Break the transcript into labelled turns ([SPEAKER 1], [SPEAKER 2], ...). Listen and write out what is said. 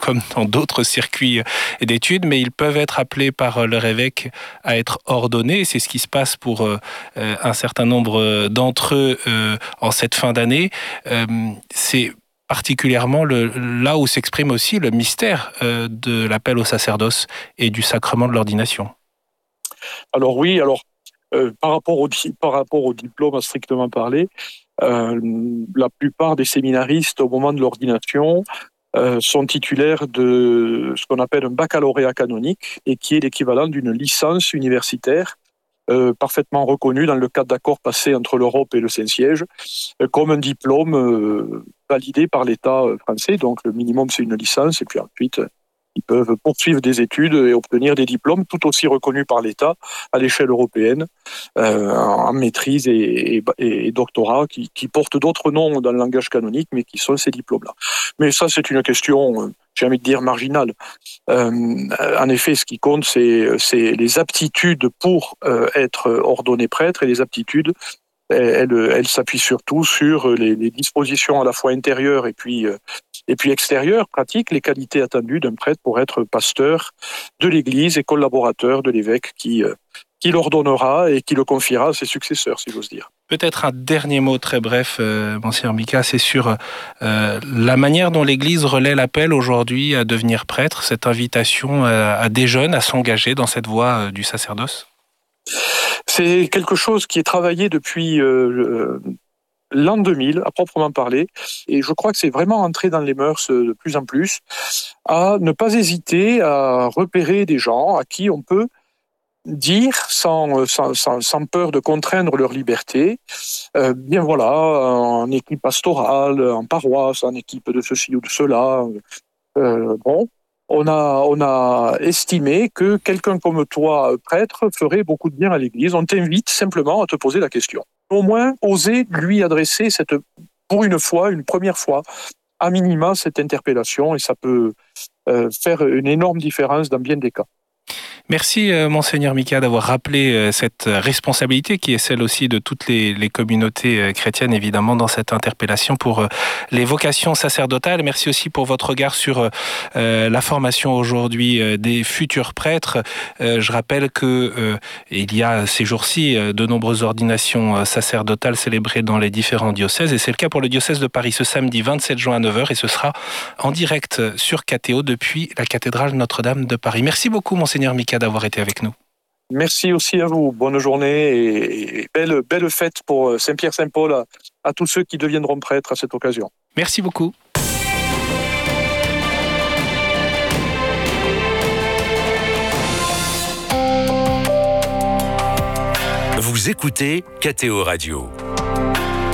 [SPEAKER 1] comme dans d'autres circuits d'études, mais ils peuvent être appelés par leur évêque à être ordonnés. C'est ce qui se passe pour un certain nombre d'entre eux en cette fin d'année. C'est particulièrement là où s'exprime aussi le mystère de l'appel au sacerdoce et du sacrement de l'ordination.
[SPEAKER 2] Alors oui, par rapport au diplôme à strictement parler, la plupart des séminaristes au moment de l'ordination sont titulaires de ce qu'on appelle un baccalauréat canonique et qui est l'équivalent d'une licence universitaire parfaitement reconnue dans le cadre d'accords passés entre l'Europe et le Saint-Siège comme un diplôme validé par l'État français. Donc le minimum c'est une licence et puis ensuite ils peuvent poursuivre des études et obtenir des diplômes tout aussi reconnus par l'État à l'échelle européenne en maîtrise et doctorat qui portent d'autres noms dans le langage canonique mais qui sont ces diplômes-là. Mais ça c'est une question, j'ai envie de dire, marginale. En effet, ce qui compte c'est les aptitudes pour être ordonné prêtre et les aptitudes elle s'appuie surtout sur les dispositions à la fois intérieures et puis extérieures, pratiques, les qualités attendues d'un prêtre pour être pasteur de l'Église et collaborateur de l'évêque qui l'ordonnera et qui le confiera à ses successeurs, si j'ose dire.
[SPEAKER 1] Peut-être un dernier mot très bref, Monseigneur Mika, c'est sur la manière dont l'Église relaie l'appel aujourd'hui à devenir prêtre, cette invitation à des jeunes à s'engager dans cette voie du sacerdoce.
[SPEAKER 2] C'est quelque chose qui est travaillé depuis l'an 2000, à proprement parler, et je crois que c'est vraiment entré dans les mœurs de plus en plus, à ne pas hésiter à repérer des gens à qui on peut dire, sans peur de contraindre leur liberté, bien voilà, en équipe pastorale, en paroisse, en équipe de ceci ou de cela, on a estimé que quelqu'un comme toi, prêtre, ferait beaucoup de bien à l'Église. On t'invite simplement à te poser la question. Au moins, oser lui adresser pour une première fois, à minima, cette interpellation, et ça peut faire une énorme différence dans bien des cas.
[SPEAKER 1] Merci Monseigneur Mika d'avoir rappelé cette responsabilité qui est celle aussi de toutes les communautés chrétiennes évidemment dans cette interpellation pour les vocations sacerdotales. Merci aussi pour votre regard sur la formation aujourd'hui des futurs prêtres. Je rappelle que il y a ces jours-ci de nombreuses ordinations sacerdotales célébrées dans les différents diocèses et c'est le cas pour le diocèse de Paris ce samedi 27 juin à 9h et ce sera en direct sur KTO depuis la cathédrale Notre-Dame de Paris. Merci beaucoup Monseigneur Mika d'avoir été avec nous.
[SPEAKER 2] Merci aussi à vous. Bonne journée et belle fête pour Saint-Pierre-Saint-Paul à tous ceux qui deviendront prêtres à cette occasion.
[SPEAKER 1] Merci beaucoup.
[SPEAKER 3] Vous écoutez KTO Radio.